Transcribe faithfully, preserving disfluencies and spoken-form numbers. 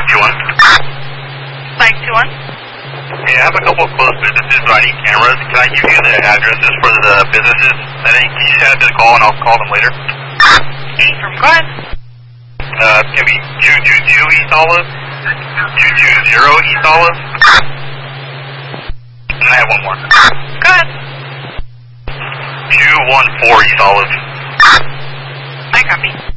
five two one. five two one? Hey, I have a couple of closed businesses, but I need cameras. Can I give you the addresses for the businesses? And then can you send it to the call and I'll call them later? Okay, from go ahead. Uh, it's going to be two two two East Olive, two two zero East Olive, and I have one more. Go ahead. two one four East Olive. I copy.